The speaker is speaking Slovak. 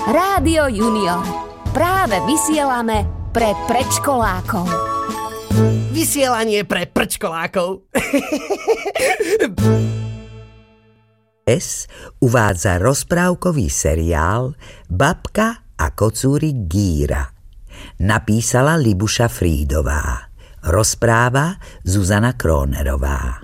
Rádio Junior. Práve vysielame pre predškolákov. Vysielanie pre prčkolákov. S uvádza rozprávkový seriál Babka a kocúrik Gíra. Napísala Libuša Frídová. Rozpráva Zuzana Krónerová.